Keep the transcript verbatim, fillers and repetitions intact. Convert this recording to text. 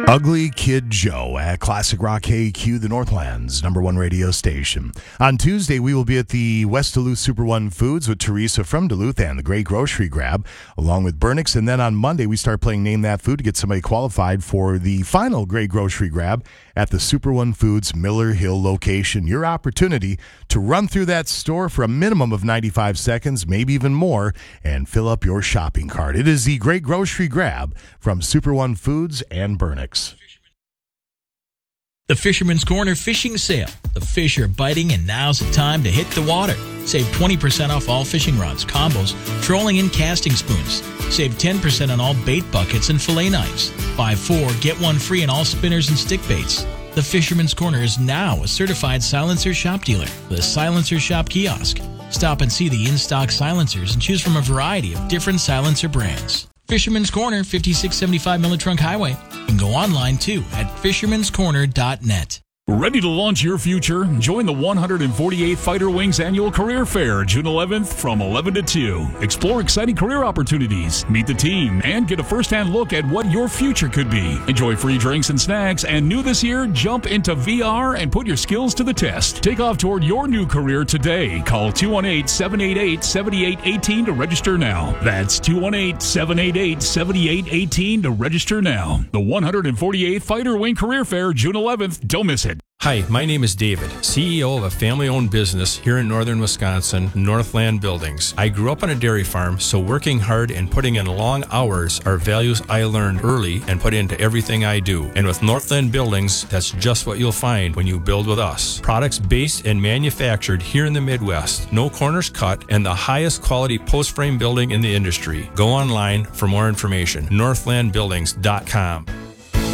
Ugly Kid Joe at Classic Rock K Q, the Northland's number one radio station. On Tuesday, we will be at the West Duluth Super One Foods with Teresa from Duluth and the Great Grocery Grab, along with Burnix. And then on Monday, we start playing Name That Food to get somebody qualified for the final Great Grocery Grab at the Super One Foods Miller Hill location. Your opportunity to run through that store for a minimum of ninety-five seconds, maybe even more, and fill up your shopping cart. It is the Great Grocery Grab from Super One Foods and Burnix. The Fisherman's Corner Fishing Sale. The fish are biting, and now's the time to hit the water. Save twenty percent off all fishing rods, combos, trolling, and casting spoons. Save ten percent on all bait buckets and fillet knives. Buy four, get one free on all spinners and stick baits. The Fisherman's Corner is now a certified silencer shop dealer with a silencer shop kiosk. Stop and see the in-stock silencers and choose from a variety of different silencer brands. Fisherman's Corner, fifty-six seventy-five Miller Trunk Highway. And go online too at fishermans corner dot net. Ready to launch your future? Join the one hundred forty-eighth Fighter Wings Annual Career Fair, June eleventh from eleven to two. Explore exciting career opportunities, meet the team, and get a first-hand look at what your future could be. Enjoy free drinks and snacks, and new this year, jump into V R and put your skills to the test. Take off toward your new career today. Call two one eight, seven eight eight, seven eight one eight to register now. That's two one eight, seven eight eight, seven eight one eight to register now. The one hundred forty-eighth Fighter Wing Career Fair, June eleventh. Don't miss it. Hi, my name is David, C E O of a family-owned business here in northern Wisconsin, Northland Buildings. I grew up on a dairy farm, so working hard and putting in long hours are values I learned early and put into everything I do. And with Northland Buildings, that's just what you'll find when you build with us. Products based and manufactured here in the Midwest, no corners cut, and the highest quality post-frame building in the industry. Go online for more information, northland buildings dot com.